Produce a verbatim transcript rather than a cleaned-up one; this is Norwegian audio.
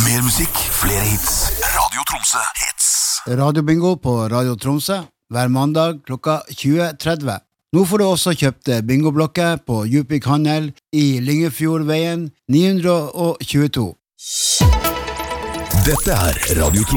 Mer musikk, flere hits. Radio Tromsø hits. Radio Bingo på Radio Tromsø hver mandag klokka tjue tretti. Nå får du også kjøpt bingoblokker på Djupvik Handel i Lyngefjordveien ni hundre tjueto. Dette er Radio Tromsø.